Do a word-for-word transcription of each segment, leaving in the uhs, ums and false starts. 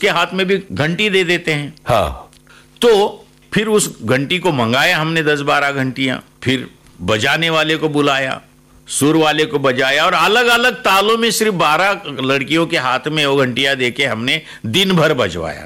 उसके हाथ में भी घंटी दे देते हैं। हाँ। तो फिर उस घंटी को मंगाया हमने दस बारह घंटियां, फिर बजाने वाले को बुलाया, सुर वाले को बजाया और अलग अलग तालों में सिर्फ बारह लड़कियों के हाथ में वो घंटियां देके हमने दिन भर बजवाया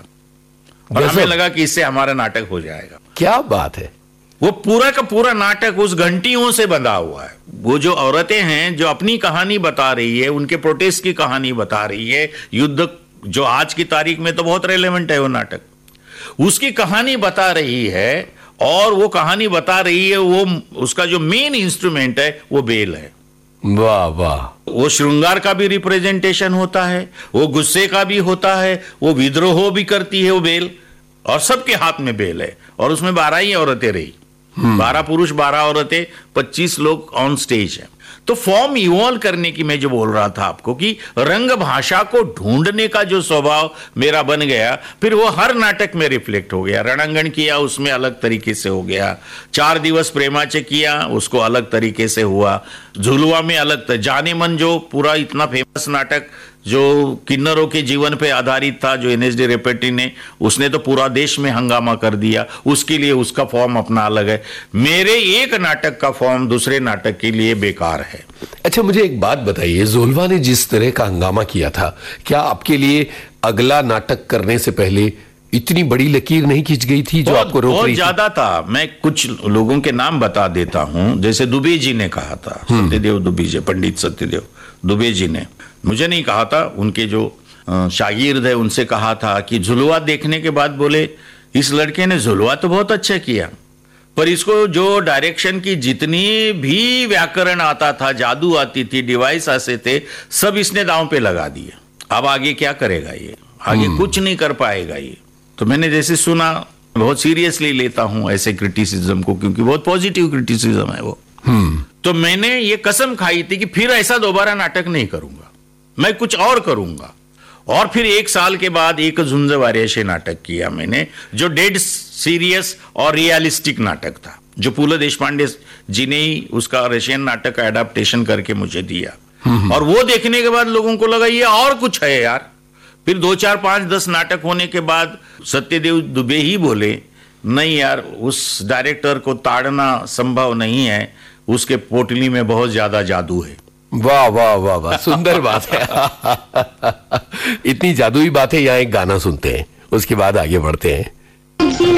और हमें लगा कि इससे हमारा नाटक हो जाएगा। क्या बात है। वो पूरा का पूरा नाटक उस घंटियों से बंधा हुआ है। वो जो औरतें हैं जो अपनी कहानी बता रही है, उनके प्रोटेस्ट की कहानी बता रही है, युद्ध जो आज की तारीख में तो बहुत रेलेवेंट है वो नाटक, उसकी कहानी बता रही है और वो कहानी बता रही है, वो उसका जो मेन इंस्ट्रूमेंट है वो बेल है। वाह वाह। वो श्रृंगार का भी रिप्रेजेंटेशन होता है, वो गुस्से का भी होता है, वो विद्रोह भी करती है वो बेल, और सबके हाथ में बेल है और उसमें बारह ही औरतें रही, बारह पुरुष बारह औरतें, पच्चीस लोग ऑन स्टेज है। तो फॉर्म इवॉल्व करने की मैं जो बोल रहा था आपको कि रंग भाषा को ढूंढने का जो स्वभाव मेरा बन गया, फिर वो हर नाटक में रिफ्लेक्ट हो गया। रणांगण किया उसमें अलग तरीके से हो गया, चार दिवस प्रेमाचे किया उसको अलग तरीके से हुआ, झुलवा में अलग था, जाने मन जो पूरा इतना फेमस नाटक जो किन्नरों के जीवन पे आधारित था, जो एन एस डी रेपेटी ने, उसने तो पूरा देश में हंगामा कर दिया, उसके लिए उसका फॉर्म अपना अलग है। मेरे एक नाटक का फॉर्म दूसरे नाटक के लिए बेकार है। अच्छा मुझे एक बात बताइए, झुलवा ने जिस तरह का हंगामा किया था, क्या आपके लिए अगला नाटक करने से पहले इतनी बड़ी लकीर नहीं खींच गई थी जो बहुत, आपको रोक बहुत रही थी? ज्यादा था। मैं कुछ लोगों के नाम बता देता हूं, जैसे दुबे जी ने कहा था, सत्यदेव दुबे जी, पंडित सत्यदेव दुबे जी ने, मुझे नहीं कहा था, उनके जो शागिर्द है उनसे कहा था कि झुलवा देखने के बाद बोले इस लड़के ने झुलवा तो बहुत अच्छा किया, पर इसको जो डायरेक्शन की जितनी भी व्याकरण आता था, जादू आती थी, डिवाइस आते थे, सब इसने दांव पे लगा दिए। अब आगे क्या करेगा ये, आगे कुछ नहीं कर पाएगा ये। तो मैंने जैसे सुना, बहुत सीरियसली लेता हूं ऐसे क्रिटिसिज्म को, क्योंकि बहुत पॉजिटिव क्रिटिसिज्म है वो। तो मैंने ये कसम खाई थी कि फिर ऐसा दोबारा नाटक नहीं करूंगा, मैं कुछ और करूंगा। और फिर एक साल के बाद एक झुंज वारेशे नाटक किया मैंने, जो डेड सीरियस और रियलिस्टिक नाटक था, जो पुल देशपांडे जी ने ही उसका रशियन नाटक का एडाप्टेशन करके मुझे दिया। और वो देखने के बाद लोगों को लगा ये और कुछ है यार। फिर दो चार पांच दस नाटक होने के बाद सत्यदेव दुबे ही बोले नहीं यार, उस डायरेक्टर को ताड़ना संभव नहीं है, उसके पोटली में बहुत ज्यादा जादू है। वाह वाह वाह वाह, सुंदर बात है। इतनी जादुई बात है। यहाँ एक गाना सुनते हैं, उसके बाद आगे बढ़ते हैं।